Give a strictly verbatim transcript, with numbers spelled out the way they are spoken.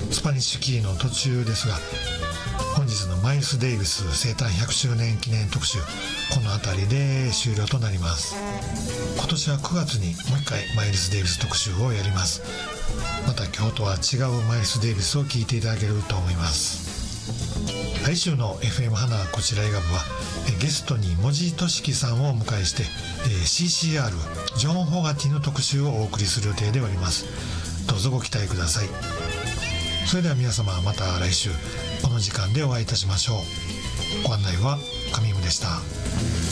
スパニッシュキーの途中ですが、本日のマイルス・デイビス生誕ひゃくしゅうねん記念特集、この辺りで終了となります。今年はくがつにもう一回マイルス・デイビス特集をやります。また今日とは違うマイルス・デイビスを聴いていただけると思います。来週の エフエム 花こちら映画部はゲストに門司俊樹さんをお迎えして シーシーアール ジョン・ホガティの特集をお送りする予定でおります。どうぞご期待ください。それでは皆様、また来週この時間でお会いいたしましょう。ご案内は上村でした。